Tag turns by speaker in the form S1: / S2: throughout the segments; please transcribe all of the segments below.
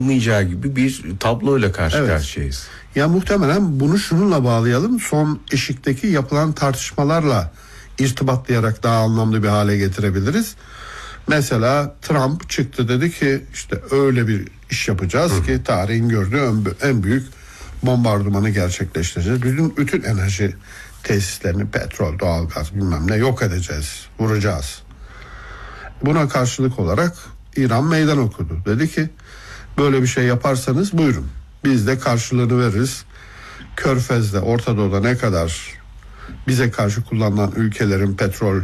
S1: olmayacağı gibi bir tabloyla karşı karşıyayız.
S2: Ya muhtemelen bunu şununla bağlayalım. Son eşikteki yapılan tartışmalarla irtibatlayarak daha anlamlı bir hale getirebiliriz. Mesela Trump çıktı, dedi ki işte öyle bir iş yapacağız ki tarihin gördüğü en büyük bombardımanı gerçekleştireceğiz. Bütün enerji tesislerini, petrol, doğalgaz bilmem ne yok edeceğiz, vuracağız. Buna karşılık olarak İran meydan okudu. Dedi ki böyle bir şey yaparsanız buyurun, biz de karşılığını veririz. Körfez'de, Orta Doğu'da ne kadar bize karşı kullanılan ülkelerin petrol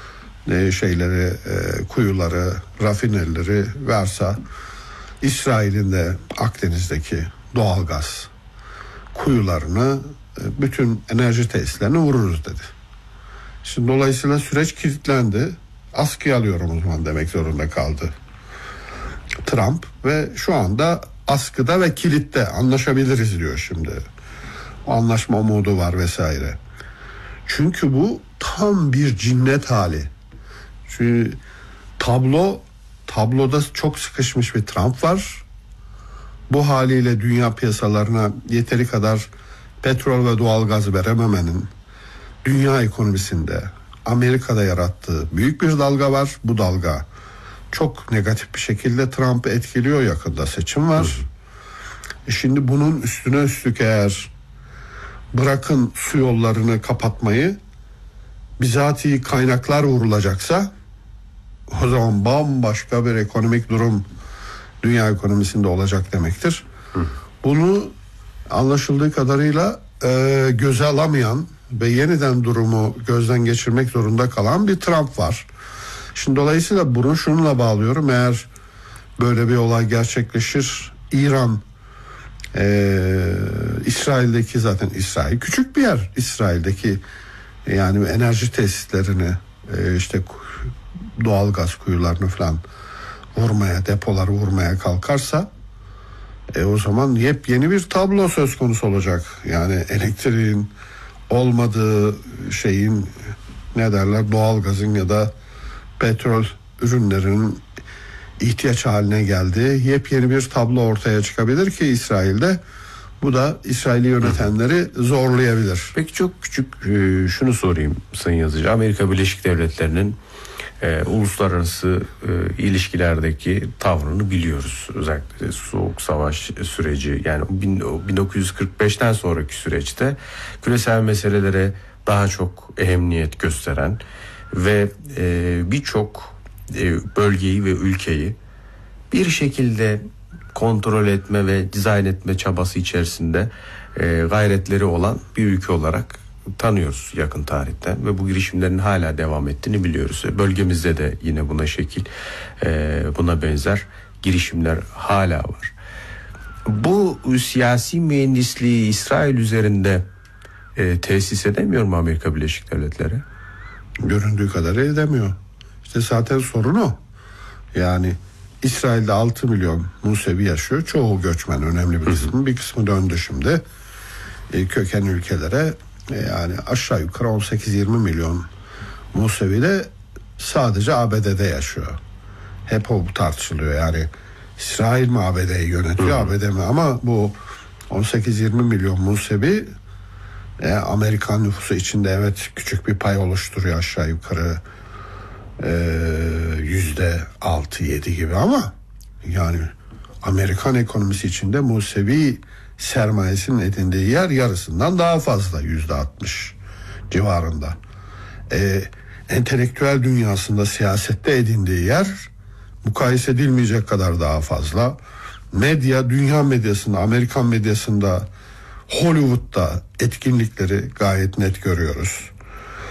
S2: kuyuları, rafinerileri varsa, İsrail'in de Akdeniz'deki doğalgaz kuyularını, bütün enerji tesislerini vururuz dedi. Şimdi dolayısıyla süreç kilitlendi. Askıya alıyorum o zaman demek zorunda kaldı Trump ve şu anda askıda ve kilitte, anlaşabiliriz diyor şimdi. O anlaşma umudu var vesaire. Çünkü bu tam bir cinnet hali. Çünkü tabloda çok sıkışmış bir Trump var. Bu haliyle dünya piyasalarına yeteri kadar petrol ve doğalgaz verememenin dünya ekonomisinde, Amerika'da yarattığı büyük bir dalga var. Bu dalga çok negatif bir şekilde Trump'ı etkiliyor. Yakında seçim var. Şimdi bunun üstüne üstlük eğer bırakın su yollarını kapatmayı, bizatihi kaynaklar vurulacaksa, o zaman bambaşka bir ekonomik durum dünya ekonomisinde olacak demektir. Bunu anlaşıldığı kadarıyla göze alamayan ve yeniden durumu gözden geçirmek zorunda kalan bir Trump var. Şimdi dolayısıyla bunu şununla bağlıyorum. Eğer böyle bir olay gerçekleşir, İran, İsrail'deki, zaten İsrail küçük bir yer, İsrail'deki yani enerji tesislerini, işte doğalgaz kuyularını falan vurmaya, depoları vurmaya kalkarsa, o zaman yepyeni bir tablo söz konusu olacak. Yani elektriğin olmadığı şeyin, doğalgazın ya da petrol ürünlerinin ihtiyaç haline geldiği yepyeni bir tablo ortaya çıkabilir ki İsrail'de. Bu da İsrail'i yönetenleri zorlayabilir.
S1: Peki çok küçük şunu sorayım Sayın Yazıcı. Amerika Birleşik Devletleri'nin uluslararası ilişkilerdeki tavrını biliyoruz. Özellikle Soğuk Savaş süreci, yani 1945'ten sonraki süreçte küresel meselelere daha çok ehemmiyet gösteren ve birçok bölgeyi ve ülkeyi bir şekilde kontrol etme ve dizayn etme çabası içerisinde gayretleri olan bir ülke olarak tanıyoruz yakın tarihten ve bu girişimlerin hala devam ettiğini biliyoruz. Bölgemizde de yine buna benzer girişimler hala var. Bu siyasi mühendisliği İsrail üzerinde tesis edemiyor mu Amerika Birleşik Devletleri?
S2: Göründüğü kadar edemiyor. İşte zaten sorun o. Yani İsrail'de 6 milyon Musevi yaşıyor. Çoğu göçmen, önemli bir kısmı. Bir kısmı döndü şimdi köken ülkelere. Yani aşağı yukarı 18-20 milyon Musevi de sadece ABD'de yaşıyor. Hep o tartışılıyor. Yani İsrail mi ABD'yi yönetiyor, ABD mi? Ama bu 18-20 milyon Musevi Amerikan nüfusu içinde evet küçük bir pay oluşturuyor, aşağı yukarı %6-7 gibi, ama yani Amerikan ekonomisi içinde Musevi sermayesinin edindiği yer yarısından daha fazla, %60 civarında. Entelektüel dünyasında, siyasette edindiği yer mukayese edilmeyecek kadar daha fazla. Medya, dünya medyasında, Amerikan medyasında, Hollywood'da etkinlikleri gayet net görüyoruz.